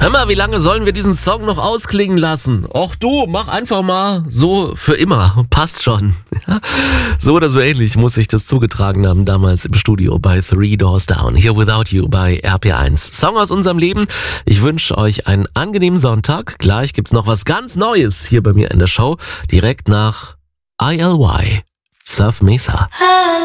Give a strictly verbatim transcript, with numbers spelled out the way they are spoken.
Hör mal, wie lange sollen wir diesen Song noch ausklingen lassen? Och du, mach einfach mal so für immer. Passt schon. So oder so ähnlich muss ich das zugetragen haben damals im Studio bei Three Doors Down. Here Without You bei R P eins. Song aus unserem Leben. Ich wünsche euch einen angenehmen Sonntag. Gleich gibt's noch was ganz Neues hier bei mir in der Show. Direkt nach I L Y. Surf Mesa.